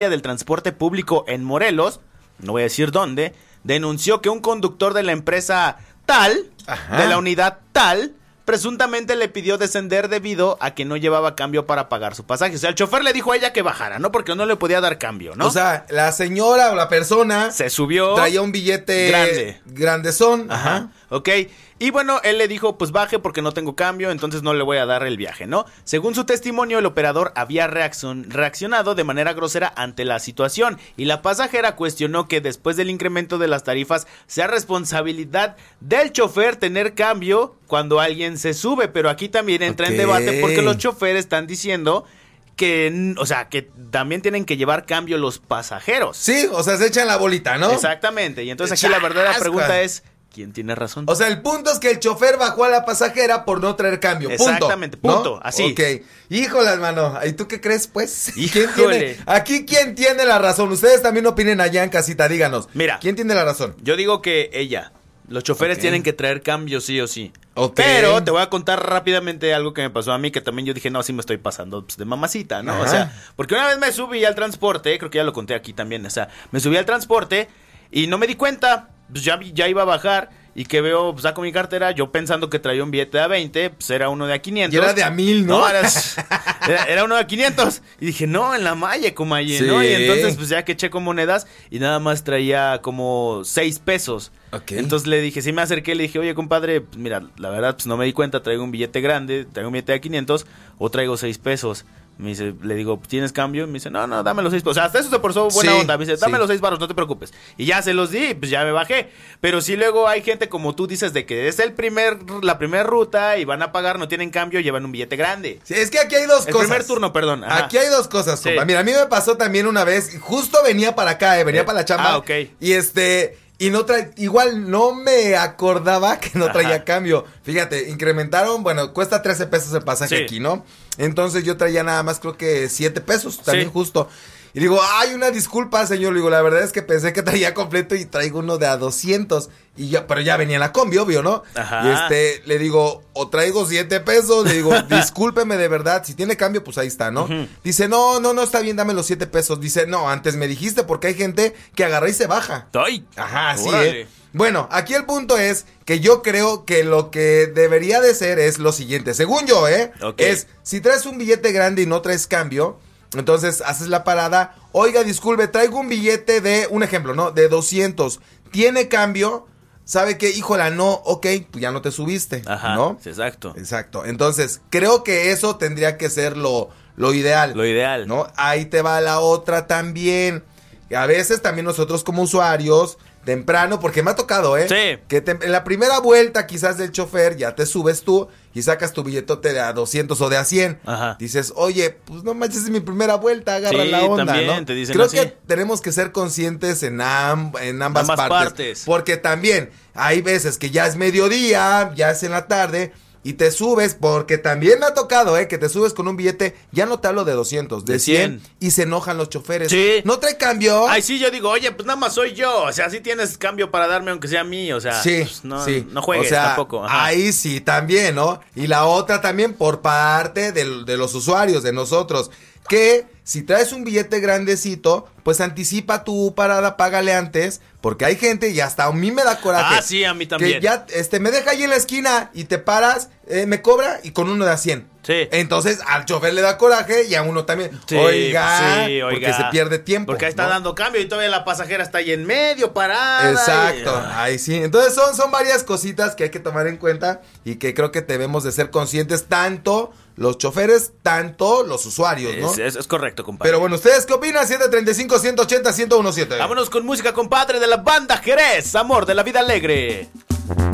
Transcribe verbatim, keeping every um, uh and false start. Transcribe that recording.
del transporte público en Morelos, no voy a decir dónde, denunció que un conductor de la empresa tal, Ajá. de la unidad tal, presuntamente le pidió descender debido a que no llevaba cambio para pagar su pasaje. O sea, el chofer le dijo a ella que bajara, ¿no? Porque no le podía dar cambio, ¿no? O sea, la señora o la persona se subió, traía un billete grande, grandezón. Ajá. Ajá. Ok. Y bueno, él le dijo, pues baje porque no tengo cambio, entonces no le voy a dar el viaje, ¿no? Según su testimonio, el operador había reaccion- reaccionado de manera grosera ante la situación y la pasajera cuestionó que después del incremento de las tarifas sea responsabilidad del chofer tener cambio cuando alguien se sube, pero aquí también entra okay. en debate porque los choferes están diciendo que, o sea, que también tienen que llevar cambio los pasajeros. Sí, o sea, se echan la bolita, ¿no? Exactamente, y entonces aquí la verdadera pregunta es, ¿quién tiene razón? O sea, el punto es que el chofer bajó a la pasajera por no traer cambio. Punto. Exactamente, punto. ¿No? Así. Ok. Híjole, hermano. ¿Y tú qué crees, pues? Híjole. ¿Quién tiene? Aquí, ¿quién tiene la razón? Ustedes también opinen allá en casita, díganos. Mira. ¿Quién tiene la razón? Yo digo que ella. Los choferes okay. tienen que traer cambio sí o sí. Okay. Pero te voy a contar rápidamente algo que me pasó a mí, que también yo dije, no, sí me estoy pasando pues, de mamacita, ¿no? Ajá. O sea, porque una vez me subí al transporte, creo que ya lo conté aquí también, o sea, me subí al transporte y no me di cuenta, pues ya, ya iba a bajar. Y que veo, pues, saco mi cartera, yo pensando que traía un billete de a veinte, pues era uno de a quinientos. Y era de a mil, ¿no? No, era, era, era uno de a quinientos. Y dije, no, en la malla, comaye, sí. ¿no? Y entonces, pues ya que eché con monedas y nada más traía como seis pesos. Ok. Entonces le dije, sí me acerqué, le dije, oye, compadre, pues mira, la verdad, pues no me di cuenta, traigo un billete grande, traigo un billete de quinientos o traigo seis pesos. Me dice, le digo, ¿tienes cambio? Me dice, no, no, dame los seis pesos. O sea, hasta eso se portó buena sí, onda. Me dice, dame sí. los seis baros, no te preocupes. Y ya se los di, pues ya me bajé. Pero sí luego hay gente como tú dices de que es el primer, la primera ruta y van a pagar, no tienen cambio, llevan un billete grande. Sí, es que aquí hay dos el cosas. El primer turno, perdón. Ajá. Aquí hay dos cosas, compa. Sí. Mira, a mí me pasó también una vez, justo venía para acá, eh, venía eh, para la chamba. Ah, ok. Y este... Y no trae, igual no me acordaba que no traía Ajá. cambio. Fíjate, incrementaron, bueno, cuesta trece pesos el pasaje sí. aquí, ¿no? Entonces yo traía nada más creo que siete pesos, también sí. justo. Y digo, ay, una disculpa, señor. Le digo, la verdad es que pensé que traía completo y traigo uno de a doscientos. Y ya, pero ya venía la combi, obvio, ¿no? Ajá. Y este, le digo, o traigo siete pesos. Le digo, discúlpeme de verdad. Si tiene cambio, pues ahí está, ¿no? Uh-huh. Dice, no, no, no, está bien, dame los siete pesos. Dice, no, antes me dijiste porque hay gente que agarra y se baja. ¡Ay! Ajá, sí, ¿eh? Bueno, aquí el punto es que yo creo que lo que debería de ser es lo siguiente. Según yo, ¿eh? Okay. Es, si traes un billete grande y no traes cambio... Entonces haces la parada, oiga, disculpe, traigo un billete de, un ejemplo, ¿no? De doscientos, ¿tiene cambio? ¿Sabe qué? Híjola, no, ok, pues ya no te subiste, Ajá, ¿no? Exacto. Exacto, entonces creo que eso tendría que ser lo, lo ideal. Lo ideal. ¿No? Ahí te va la otra también. A veces también nosotros como usuarios... Temprano, porque me ha tocado, ¿eh? Sí. Que te, en la primera vuelta quizás del chofer ya te subes tú y sacas tu billetote de a doscientos o de a cien. Ajá. Dices, oye, pues no manches, es mi primera vuelta, agarra sí, la onda, también, ¿no? Te dicen Creo así. que tenemos que ser conscientes en, amb en ambas, ambas partes, partes. Porque también hay veces que ya es mediodía, ya es en la tarde... Y te subes, porque también me ha tocado, ¿eh? Que te subes con un billete, ya no te hablo de doscientos, de, de cien, cien. Y se enojan los choferes. Sí. ¿No trae cambio? Ay, sí, yo digo, oye, pues nada más soy yo. O sea, sí tienes cambio para darme aunque sea a mí. O sea, sí, pues no, sí. no juegues o sea, tampoco. Ajá. Ahí sí, también, ¿no? Y la otra también por parte de, de los usuarios, de nosotros. Que si traes un billete grandecito, pues anticipa tu parada, págale antes, porque hay gente y hasta a mí me da coraje. Ah, sí, a mí también. Que ya, este, me deja ahí en la esquina y te paras, eh, me cobra y con uno de a cien. Sí. Entonces al chofer le da coraje y a uno también. Sí, oiga, sí, oiga, porque se pierde tiempo. Porque ahí está, ¿no?, dando cambio y todavía la pasajera está ahí en medio, parada. Exacto, y... ahí sí. Entonces son, son varias cositas que hay que tomar en cuenta y que creo que debemos de ser conscientes tanto los choferes, tanto los usuarios, ¿no? Es, es, es correcto, compadre. Pero bueno, ¿ustedes qué opinan? siete treinta y cinco, ciento ochenta, ciento diecisiete. Vámonos con música, compadre, de la banda Jerez. Amor de la vida alegre.